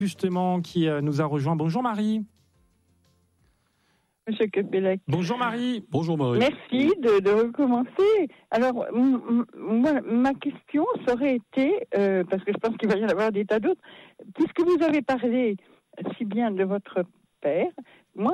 Justement, qui nous a rejoint. Bonjour Marie. Monsieur Quepelec. Bonjour Marie. Bonjour Marie. Merci de recommencer. Alors, moi, ma question aurait été, parce que je pense qu'il va y en avoir des tas d'autres, puisque vous avez parlé si bien de votre père, moi,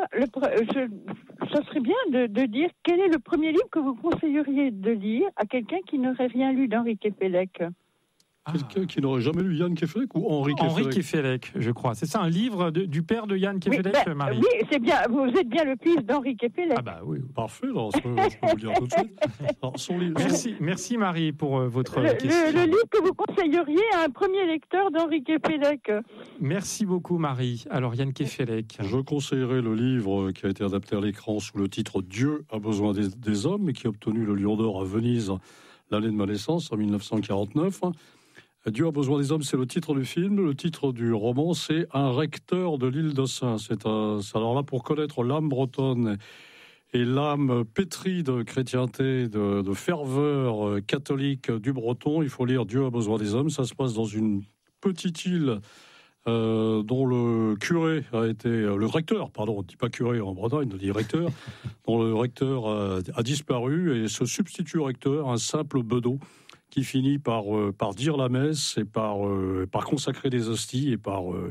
ça serait bien de dire quel est le premier livre que vous conseilleriez de lire à quelqu'un qui n'aurait rien lu d'Henri Quepelec. Quelqu'un qui n'aurait jamais lu Jan Queffélec ou Henri Queffélec? Henri Queffélec, je crois. C'est ça, un livre du père de Jan Queffélec, Marie? Oui, c'est bien. Vous êtes bien le fils d'Henri Queffélec. Ah bah oui. Parfait, alors, je peux vous le dire tout de suite. Alors, son livre... Merci Marie pour votre question. Le livre que vous conseilleriez à un premier lecteur d'Henri Queffélec. Merci beaucoup Marie. Alors Jan Queffélec. Je conseillerais le livre qui a été adapté à l'écran sous le titre Dieu a besoin des hommes et qui a obtenu le Lion d'Or à Venise l'année de ma naissance, en 1949. Dieu a besoin des hommes, c'est le titre du film. Le titre du roman, c'est Un recteur de l'île d'Ossins. Alors là, pour connaître l'âme bretonne et l'âme pétrie de chrétienté, de ferveur catholique du breton, il faut lire Dieu a besoin des hommes. Ça se passe dans une petite île dont le curé a été... le recteur, pardon, on ne dit pas curé en Bretagne, on dit recteur, dont le recteur a disparu et se substitue au recteur, un simple bedeau, qui finit par dire la messe et par consacrer des hosties et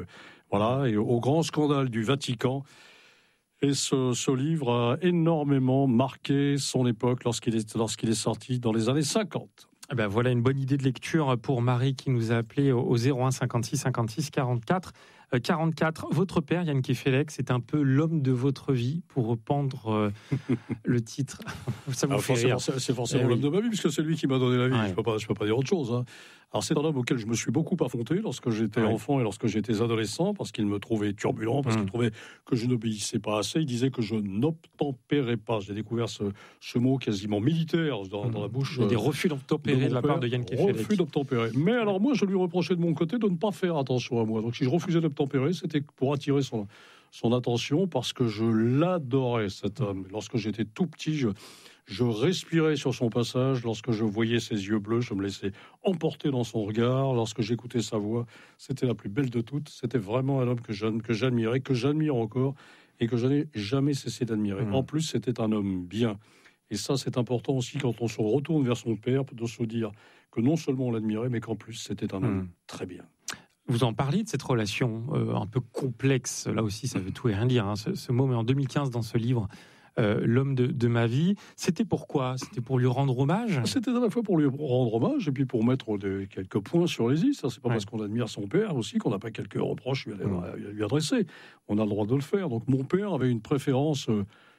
et au grand scandale du Vatican. Et ce livre a énormément marqué son époque lorsqu'il est sorti dans les années 50. Eh ben voilà une bonne idée de lecture pour Marie qui nous a appelé au 01 56 56 44 44. Votre père, Jan Queffélec, c'est un peu l'homme de votre vie, pour reprendre le titre. Ça vous fait rire. C'est forcément l'homme de ma vie, puisque c'est lui qui m'a donné la vie. Ouais. Je peux pas dire autre chose. Hein. Alors c'est un homme auquel je me suis beaucoup affronté lorsque j'étais enfant et lorsque j'étais adolescent, parce qu'il me trouvait turbulent, parce qu'il trouvait que je n'obéissais pas assez. Il disait que je n'obtempérais pas. J'ai découvert ce mot quasiment militaire dans la bouche. Il y a des refus d'obtempérer de la part de Jan Queffélec. Refus d'obtempérer. Mais alors moi, je lui reprochais de mon côté de ne pas faire attention à moi. Donc si je refusais d'obtempérer, c'était pour attirer son attention, parce que je l'adorais, cet homme. Lorsque j'étais tout petit, je respirais sur son passage. Lorsque je voyais ses yeux bleus, je me laissais emporter dans son regard. Lorsque j'écoutais sa voix, c'était la plus belle de toutes. C'était vraiment un homme que j'admirais, que j'admire encore et que je n'ai jamais cessé d'admirer. En plus, c'était un homme bien. Et ça, c'est important aussi quand on se retourne vers son père, de se dire que non seulement on l'admirait, mais qu'en plus, c'était un homme très bien. Vous en parliez de cette relation un peu complexe. Là aussi, ça veut tout et rien dire, hein, ce mot. Mais en 2015, dans ce livre, L'homme de ma vie, c'était pourquoi? C'était pour lui rendre hommage? C'était à la fois pour lui rendre hommage et puis pour mettre quelques points sur les i. Ça, c'est pas parce qu'on admire son père aussi qu'on n'a pas quelques reproches lui adresser. On a le droit de le faire. Donc mon père avait une préférence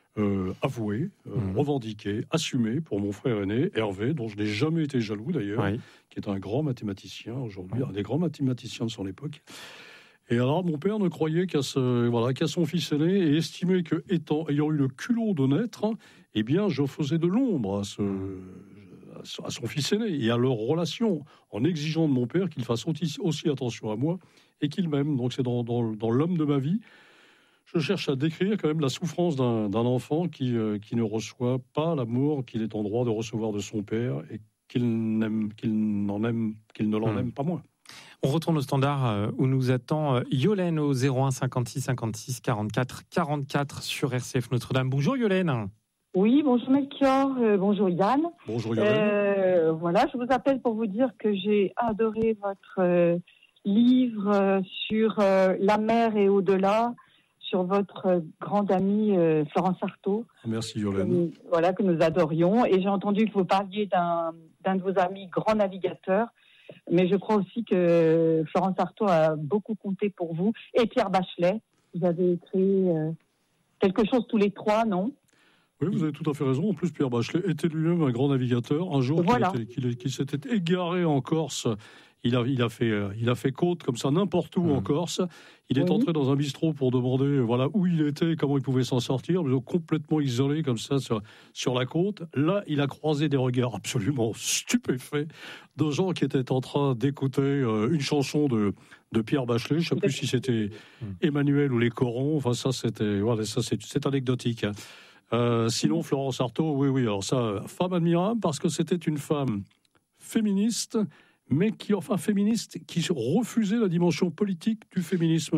avouée, revendiquée, assumée pour mon frère aîné, Hervé, dont je n'ai jamais été jaloux d'ailleurs, qui est un grand mathématicien aujourd'hui, un des grands mathématiciens de son époque. Et alors, mon père ne croyait qu'à son fils aîné et estimait que, ayant eu le culot de naître, eh bien, je faisais de l'ombre à son fils aîné et à leur relation, en exigeant de mon père qu'il fasse aussi attention à moi et qu'il m'aime. Donc, c'est dans l'homme de ma vie. Je cherche à décrire quand même la souffrance d'un enfant qui ne reçoit pas l'amour qu'il est en droit de recevoir de son père et qu'il ne l'en aime pas moins. On retourne au standard où nous attend Yolène au 01 56 56 44 44 sur RCF Notre-Dame. Bonjour Yolène. Oui, bonjour Melchior, bonjour Yann. Bonjour Yolène. Voilà, je vous appelle pour vous dire que j'ai adoré votre livre sur la mer et au-delà, sur votre grande amie Florence Artaud. Merci Yolène. Que nous adorions. Et j'ai entendu que vous parliez d'un de vos amis grand navigateur. Mais je crois aussi que Florence Artaud a beaucoup compté pour vous. Et Pierre Bachelet, vous avez écrit quelque chose tous les trois, non? Oui, vous avez tout à fait raison. En plus, Pierre Bachelet était lui-même un grand navigateur. Un jour, qu'il s'était égaré en Corse. Il a fait côte comme ça n'importe où en Corse. Il est entré dans un bistrot pour demander où il était, comment il pouvait s'en sortir, mais complètement isolé comme ça sur la côte. Là, il a croisé des regards absolument stupéfaits de gens qui étaient en train d'écouter une chanson de Pierre Bachelet. Je ne sais plus si c'était Emmanuel ou les Corons. Enfin, ça c'est anecdotique. Sinon, Florence Artaud, oui. Alors ça, femme admirable parce que c'était une femme féministe, mais qui, enfin féministe, qui refusait la dimension politique du féminisme.